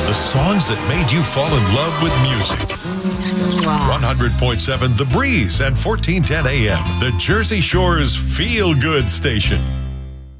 The songs that made you fall in love with music. 100.7 The Breeze and 1410 AM, the Jersey Shore's feel-good station.